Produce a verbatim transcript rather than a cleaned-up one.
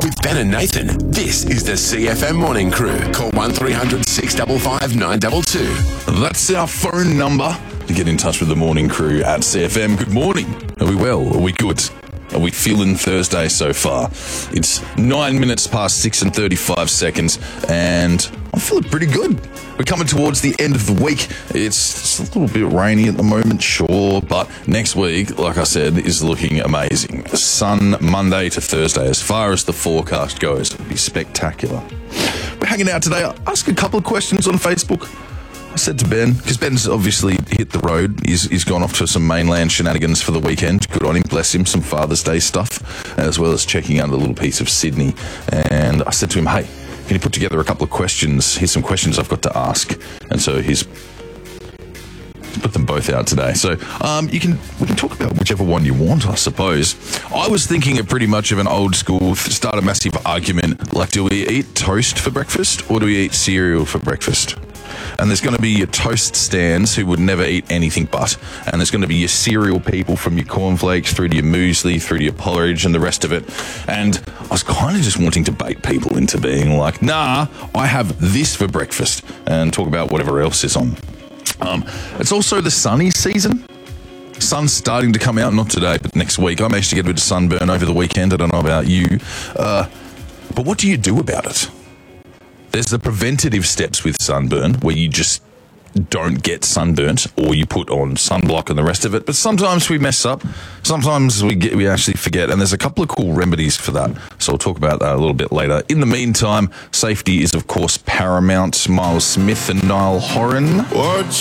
With Ben and Nathan, this is the C F M Morning Crew. Call one three hundred six five five nine two two. That's our phone number to get in touch with the Morning Crew at C F M. Good morning. Are we well? Are we good? Are we feeling Thursday so far? It's nine minutes past six and thirty-five seconds, and I'm feeling pretty good. We're coming towards the end of the week. It's, it's a little bit rainy at the moment, sure, but next week, like I said, is looking amazing. Sun Monday to Thursday, as far as the forecast goes. It'll be spectacular. We're hanging out today. I asked a couple of questions on Facebook. I said to Ben, because Ben's obviously hit the road. He's, he's gone off to some mainland shenanigans for the weekend. Good on him, bless him, some Father's Day stuff, as well as checking out a little piece of Sydney. And I said to him, hey, can you put together a couple of questions? Here's some questions I've got to ask. And so he's put them both out today. So um, you can we can talk about whichever one you want, I suppose. I was thinking of pretty much of an old school, start a massive argument, like, do we eat toast for breakfast or do we eat cereal for breakfast? And there's going to be your toast stands who would never eat anything but. And there's going to be your cereal people, from your cornflakes through to your muesli, through to your porridge and the rest of it. And I was kind of just wanting to bait people into being like, nah, I have this for breakfast, and talk about whatever else is on. Um, it's also the sunny season. Sun's starting to come out, not today, but next week. I managed to get a bit of sunburn over the weekend. I don't know about you. Uh, but what do you do about it? There's the preventative steps with sunburn where you just don't get sunburnt, or you put on sunblock and the rest of it. But sometimes we mess up. Sometimes we get, we actually forget. And there's a couple of cool remedies for that. So I'll talk about that a little bit later. In the meantime, safety is, of course, paramount. Miles Smith and Niall Horan. What